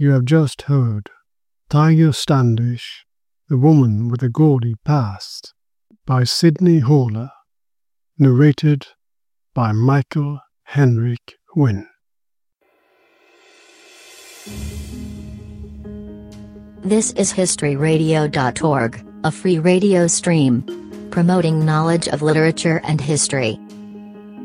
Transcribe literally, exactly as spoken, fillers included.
You have just heard Tiger Standish, The Woman with a Gaudy Past, by Sidney Horler, narrated by Michael Henrik Wynne. This is history radio dot org, a free radio stream promoting knowledge of literature and history.